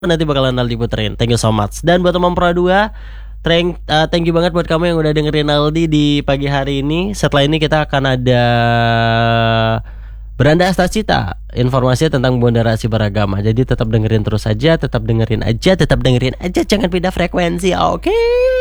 nanti bakalan Aldi puterin. Thank you so much. Dan buat teman Pro 2, thank you banget buat kamu yang udah dengerin Aldi di pagi hari ini. Setelah ini kita akan ada Beranda Astacita, informasinya tentang moderasi beragama. Jadi tetap dengerin terus aja, tetap dengerin aja, jangan pindah frekuensi. Oke.